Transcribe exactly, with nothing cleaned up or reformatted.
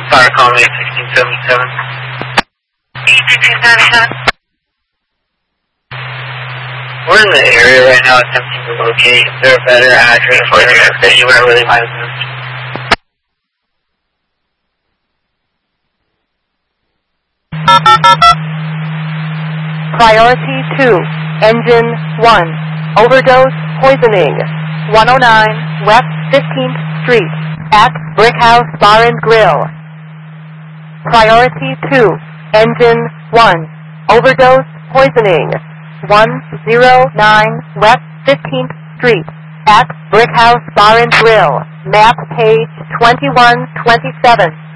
Fire Colony sixteen seventy-seven. sixteen seventy-seven. We're in the area right now attempting to locate. Is there a better address for anywhere where they might have moved? Priority two, Engine one, overdose poisoning, one oh nine West fifteenth Street, at Brickhouse Bar and Grill. Priority two, Engine one, overdose poisoning, one oh nine West fifteenth Street, at Brickhouse Bar and Grill, map page twenty-one twenty-seven.